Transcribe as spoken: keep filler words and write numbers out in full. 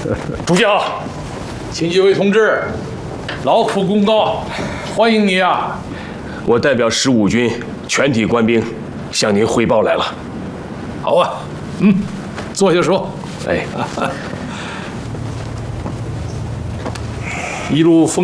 主将， 秦几位同志，劳苦功高，欢迎你啊！ 我代表十五军全体官兵向您汇报来了。 好啊，嗯，坐下说。 哎， 一路风。